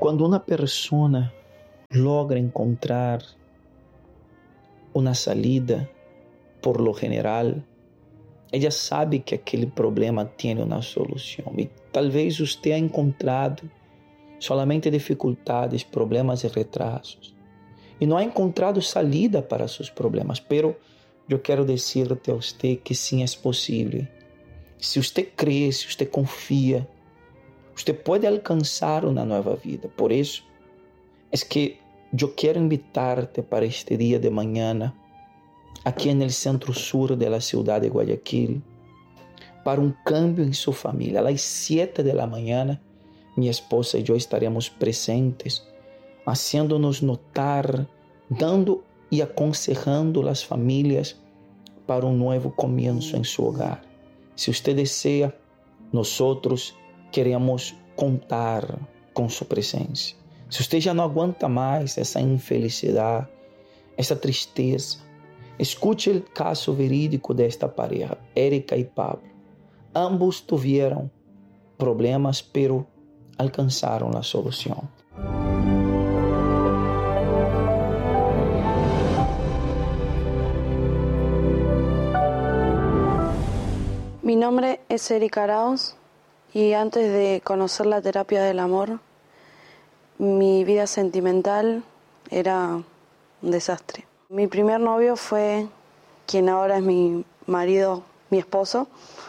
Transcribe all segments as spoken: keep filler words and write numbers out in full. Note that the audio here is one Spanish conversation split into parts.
Quando uma pessoa logra encontrar uma salida, por lo general, ela sabe que aquele problema tem uma solução. E talvez você ha encontrado solamente dificuldades, problemas e retrasos. E não ha encontrado salida para seus problemas. Pero eu quero dizer-te a você que sim, é possível. Se você crê, se você confia, você pode alcançar uma nova vida. Por isso, é que eu quero invitar-te para este dia de manhã, aqui no centro-sur da cidade de Guayaquil, para um cambio em sua família. Às sete da manhã, minha esposa e eu estaremos presentes, fazendo-nos notar, dando e aconselhando as famílias para um novo começo em seu hogar. Se você deseja, nós queremos contar com sua presença. Se você já não aguenta mais essa infelicidade, essa tristeza, escute o caso verídico desta pareja, Erika e Pablo. Ambos tiveram problemas, pero alcançaram a solução. Mi nombre es Erika Arauz y antes de conocer la terapia del amor, mi vida sentimental era un desastre. Mi primer novio fue quien ahora es mi marido, mi esposo,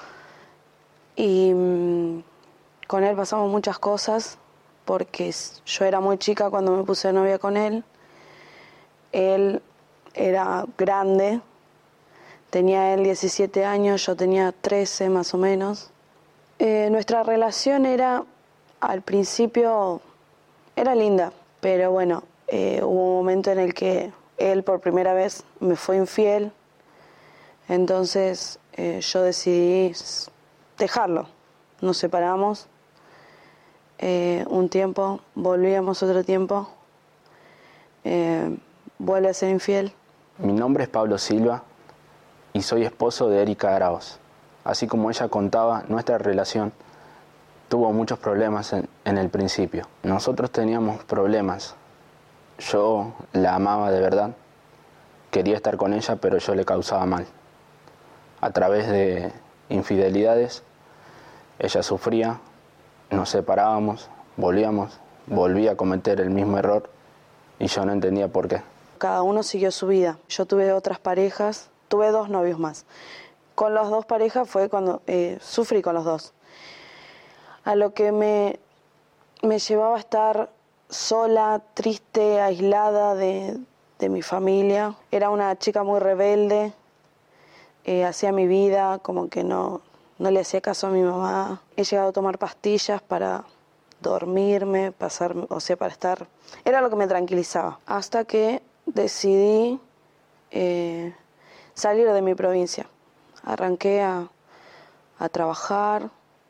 y mmm, con él pasamos muchas cosas porque yo era muy chica cuando me puse de novia con él. Él era grande, tenía él diecisiete años, yo tenía trece más o menos. Eh, nuestra relación era, al principio, era linda, pero bueno, eh, hubo un momento en el que él por primera vez me fue infiel, entonces eh, yo decidí dejarlo. Nos separamos eh, un tiempo, volvíamos otro tiempo, eh, vuelve a ser infiel. Mi nombre es Pablo Silva y soy esposo de Erika Arauz. Así como ella contaba, nuestra relación tuvo muchos problemas en, en el principio. Nosotros teníamos problemas. Yo la amaba de verdad, quería estar con ella, pero yo le causaba mal. A través de infidelidades, ella sufría, nos separábamos, volvíamos, volvía a cometer el mismo error y yo no entendía por qué. Cada uno siguió su vida. Yo tuve otras parejas, tuve dos novios más. Con las dos parejas fue cuando eh, sufrí con los dos. A lo que me, me llevaba a estar sola, triste, aislada de, de mi familia. Era una chica muy rebelde, eh, hacía mi vida, como que no, no le hacía caso a mi mamá. He llegado a tomar pastillas para dormirme, pasar, o sea, para estar... Era lo que me tranquilizaba. Hasta que decidí eh, salir de mi provincia. Arranqué a, a trabajar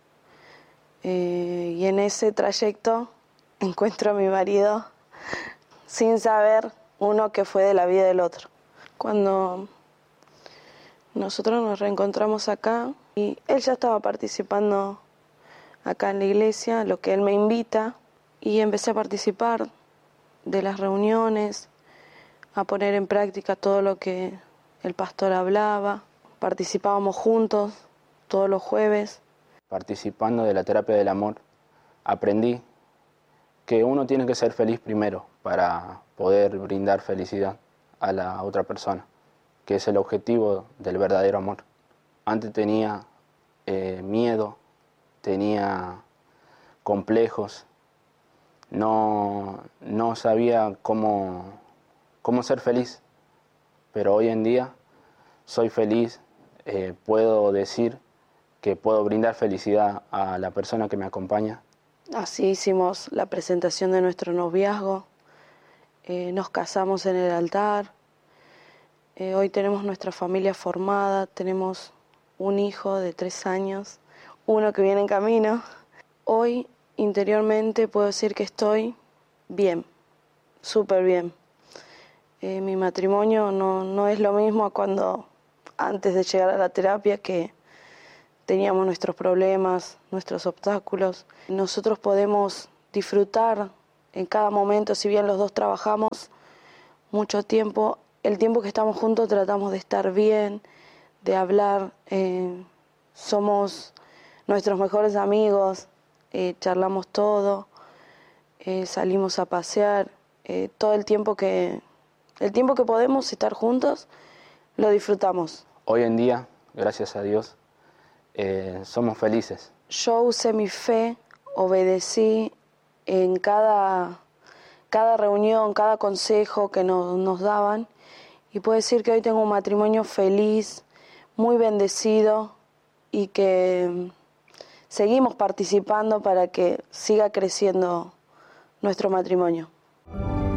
eh, y en ese trayecto encuentro a mi marido sin saber uno que fue de la vida del otro. Cuando nosotros nos reencontramos acá y él ya estaba participando acá en la iglesia, lo que él me invita, y empecé a participar de las reuniones, a poner en práctica todo lo que el pastor hablaba. Participábamos juntos todos los jueves. Participando de la terapia del amor, aprendí que uno tiene que ser feliz primero para poder brindar felicidad a la otra persona, que es el objetivo del verdadero amor. Antes tenía eh, miedo, tenía complejos, no, no sabía cómo, cómo ser feliz, pero hoy en día soy feliz. Eh, puedo decir que puedo brindar felicidad a la persona que me acompaña. Así hicimos la presentación de nuestro noviazgo, eh, nos casamos en el altar, eh, hoy tenemos nuestra familia formada, tenemos un hijo de tres años, uno que viene en camino. Hoy interiormente puedo decir que estoy bien, súper bien. Eh, mi matrimonio no, no es lo mismo a cuando... antes de llegar a la terapia, que teníamos nuestros problemas, nuestros obstáculos. Nosotros podemos disfrutar en cada momento, si bien los dos trabajamos mucho tiempo, el tiempo que estamos juntos tratamos de estar bien, de hablar, eh, somos nuestros mejores amigos, eh, charlamos todo, eh, salimos a pasear, eh, todo el tiempo que, el tiempo que podemos estar juntos, lo disfrutamos. Hoy en día, gracias a Dios, eh, somos felices. Yo usé mi fe, obedecí en cada, cada reunión, cada consejo que nos, nos daban, y puedo decir que hoy tengo un matrimonio feliz, muy bendecido, y que seguimos participando para que siga creciendo nuestro matrimonio.